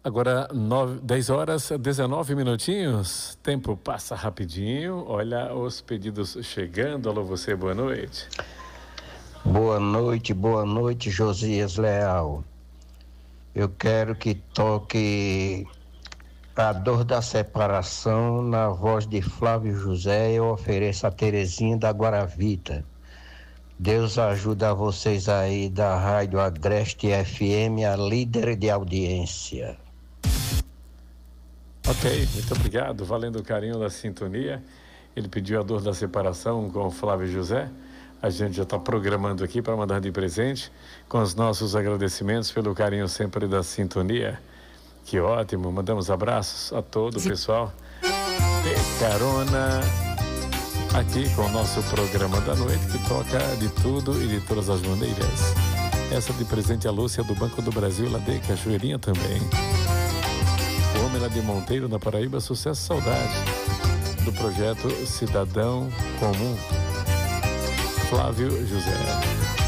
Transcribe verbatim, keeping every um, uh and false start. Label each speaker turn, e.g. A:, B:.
A: Agora, nove, dez horas, dezenove minutinhos. Tempo passa rapidinho. Olha os pedidos chegando. Alô, você, boa noite.
B: Boa noite, boa noite, Josias Leal. Eu quero que toque A Dor da Separação na voz de Flávio José. Eu ofereço a Terezinha da Guaravita. Deus ajuda vocês aí da Rádio Agreste F M, a líder de audiência.
A: Ok, muito obrigado. Valendo o carinho da sintonia. Ele pediu A Dor da Separação com o Flávio José. A gente já está programando aqui para mandar de presente, com os nossos agradecimentos pelo carinho sempre da sintonia. Que ótimo, mandamos abraços a todo o pessoal de carona aqui com o nosso programa da noite, que toca de tudo e de todas as maneiras. Essa de presente a Lúcia do Banco do Brasil, lá de Cachoeirinha também. O homem lá de Monteiro, na Paraíba, sucesso e saudade do projeto Cidadão Comum, Flávio José.